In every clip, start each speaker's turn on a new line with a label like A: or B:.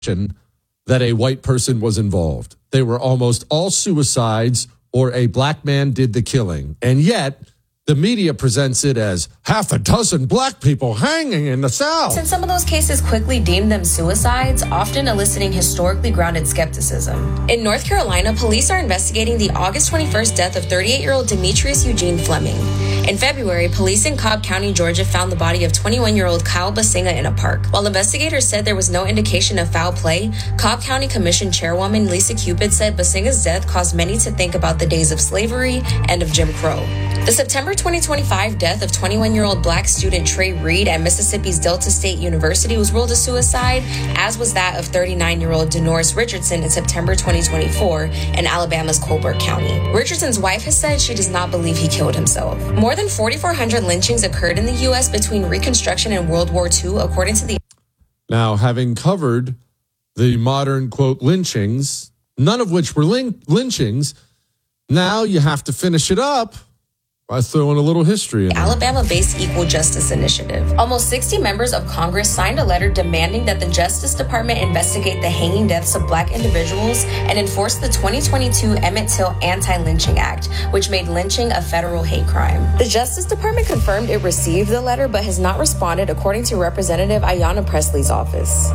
A: that a white person was involved. They were almost all suicides or a black man did the killing. And yet, the media presents it as half a dozen black people hanging in the South.
B: And some of those cases quickly deemed them suicides, often eliciting historically grounded skepticism. In North Carolina, police are investigating the August 21st death of 38-year-old Demetrius Eugene Fleming. In February, police in Cobb County, Georgia found the body of 21-year-old Kyle Basinga in a park. While investigators said there was no indication of foul play, Cobb County Commission Chairwoman Lisa Cupid said Basinga's death caused many to think about the days of slavery and of Jim Crow. The September 2025 death of 21-year-old black student Trey Reed at Mississippi's Delta State University was ruled a suicide, as was that of 39-year-old Denoris Richardson in September 2024 in Alabama's Colbert County. Richardson's wife has said she does not believe he killed himself. More than 4,400 lynchings occurred in the U.S. between Reconstruction and World War II, according to the...
A: Now, having covered the modern, quote, lynchings, none of which were lynchings, now you have to finish it up by throwing a little history in.
B: Alabama-based Equal Justice Initiative. Almost 60 members of Congress signed a letter demanding that the Justice Department investigate the hanging deaths of black individuals and enforce the 2022 Emmett Till Anti-Lynching Act, which made lynching a federal hate crime. The Justice Department confirmed it received the letter but has not responded, according to Representative Ayanna Presley's office.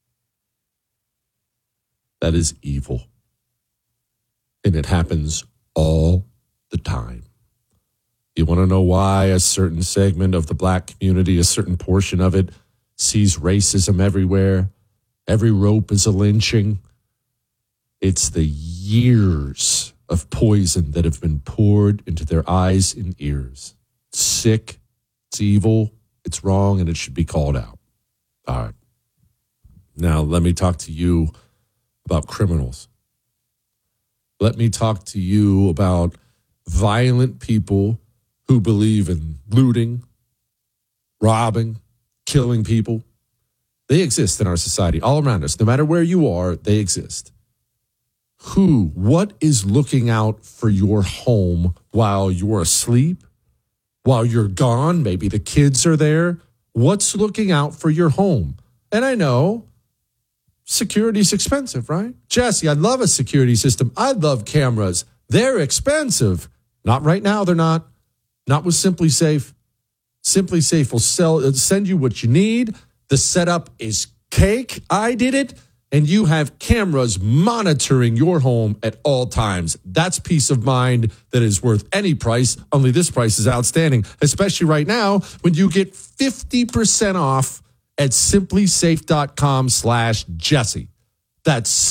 A: That is evil. And it happens all the time. You want to know why a certain segment of the black community, a certain portion of it, sees racism everywhere? Every rope is a lynching. It's the years of poison that have been poured into their eyes and ears. It's sick, it's evil, it's wrong, and it should be called out. All right. Now, let me talk to you about criminals. Let me talk to you about violent people who believe in looting, robbing, killing people. They exist in our society, all around us. No matter where you are, they exist. What is looking out for your home while you're asleep? While you're gone, maybe the kids are there. What's looking out for your home? And I know security's expensive, right? Jesse, I'd love a security system. I'd love cameras. They're expensive. Not right now, they're not. Not with Simply Safe. Simply Safe will send you what you need. The setup is cake. I did it. And you have cameras monitoring your home at all times. That's peace of mind that is worth any price. Only this price is outstanding, especially right now when you get 50% off at simplysafe.com/Jesse. That's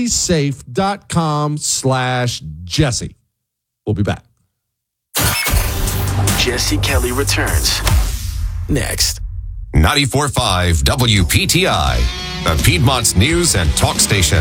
A: simplysafe.com/Jesse. We'll be back.
C: Jesse Kelly returns next.
D: 94.5 WPTI, the Piedmont's news and talk station.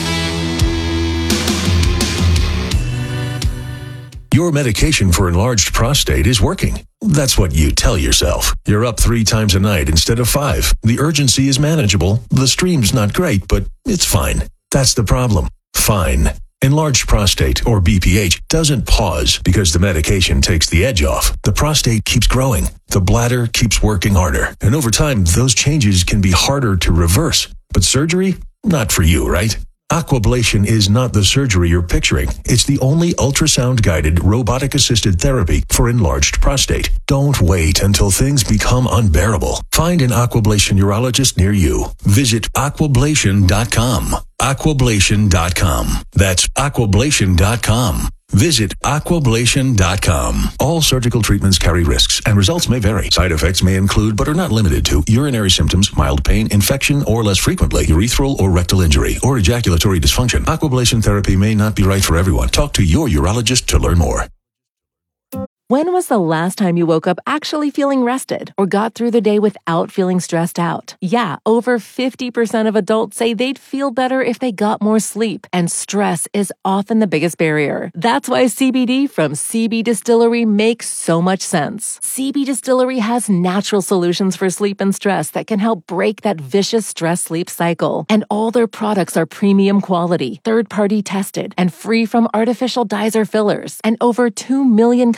E: Your medication for enlarged prostate is working. That's what you tell yourself. You're up 3 times a night instead of 5. The urgency is manageable. The stream's not great, but it's fine. That's the problem. Fine. Enlarged prostate, or BPH, doesn't pause because the medication takes the edge off. The prostate keeps growing. The bladder keeps working harder. And over time, those changes can be harder to reverse. But surgery? Not for you, right? Aquablation is not the surgery you're picturing. It's the only ultrasound-guided, robotic-assisted therapy for enlarged prostate. Don't wait until things become unbearable. Find an Aquablation urologist near you. Visit aquablation.com. Aquablation.com. That's aquablation.com. Visit aquablation.com. All surgical treatments carry risks, and results may vary. Side effects may include, but are not limited to, urinary symptoms, mild pain, infection, or less frequently, urethral or rectal injury, or ejaculatory dysfunction. Aquablation therapy may not be right for everyone. Talk to your urologist to learn more.
F: When was the last time you woke up actually feeling rested or got through the day without feeling stressed out? Yeah, over 50% of adults say they'd feel better if they got more sleep, and stress is often the biggest barrier. That's why CBD from CB Distillery makes so much sense. CB Distillery has natural solutions for sleep and stress that can help break that vicious stress-sleep cycle. And all their products are premium quality, third-party tested, and free from artificial dyes or fillers. And over 2 million customers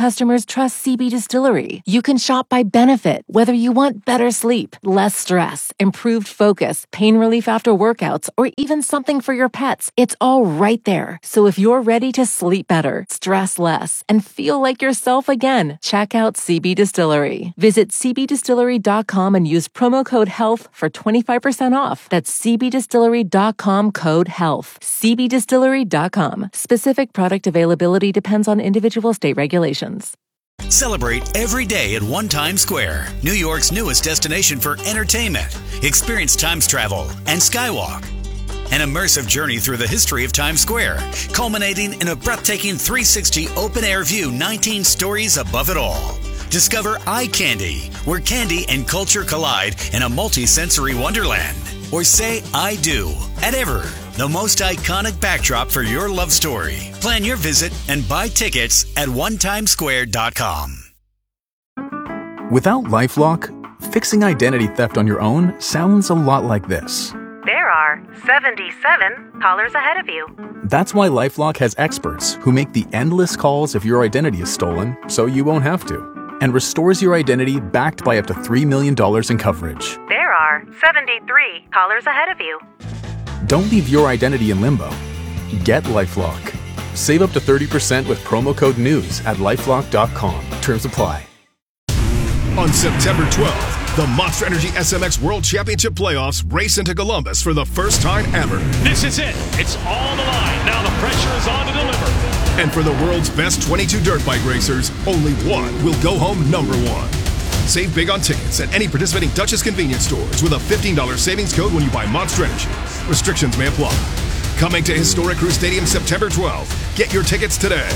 F: just trust CB Distillery. You can shop by benefit, whether you want better sleep, less stress, improved focus, pain relief after workouts, or even something for your pets. It's all right there. So if you're ready to sleep better, stress less, and feel like yourself again, check out CB Distillery. Visit cbdistillery.com and use promo code HEALTH for 25% off. That's cbdistillery.com, code HEALTH. cbdistillery.com. Specific product availability depends on individual state regulations.
G: Celebrate every day at One Times Square, New York's newest destination for entertainment. Experience Times travel and Skywalk. An immersive journey through the history of Times Square, culminating in a breathtaking 360 open-air view 19 stories above it all. Discover Eye Candy, where candy and culture collide in a multi-sensory wonderland. Or say I do at Ever, the most iconic backdrop for your love story. Plan your visit and buy tickets at onetimesquare.com.
H: Without LifeLock, fixing identity theft on your own sounds a lot like this.
I: There are 77 callers ahead of you.
H: That's why LifeLock has experts who make the endless calls if your identity is stolen, so you won't have to, and restores your identity backed by up to $3 million in coverage.
I: There are 73 callers ahead of you.
H: Don't leave your identity in limbo. Get LifeLock. Save up to 30% with promo code NEWS at LifeLock.com. Terms apply.
J: On September 12th, the Monster Energy SMX World Championship Playoffs race into Columbus for the first time ever.
K: This is it. It's all the line. Now the pressure is on to deliver.
J: And for the world's best 22 dirt bike racers, only one will go home number one. Save big on tickets at any participating Dutchess convenience stores with a $15 savings code when you buy Monster Energy. Restrictions may apply. Coming to Historic Crew Stadium September 12th. Get your tickets today.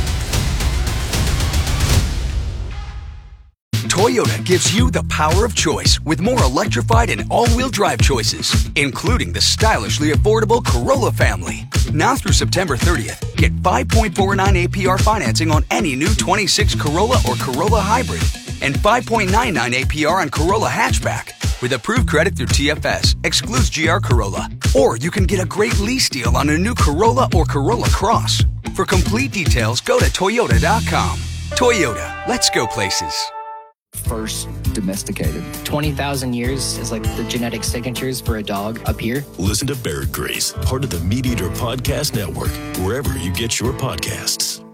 L: Toyota gives you the power of choice with more electrified and all-wheel drive choices, including the stylishly affordable Corolla family. Now through September 30th, get 5.49 APR financing on any new 26 Corolla or Corolla Hybrid and 5.99 APR on Corolla Hatchback. With approved credit through TFS, excludes GR Corolla. Or you can get a great lease deal on a new Corolla or Corolla Cross. For complete details, go to Toyota.com. Toyota, let's go places.
M: First domesticated. 20,000 years is like the genetic signatures for a dog up here.
E: Listen to Bear Grease, part of the Meat Eater Podcast Network, wherever you get your podcasts.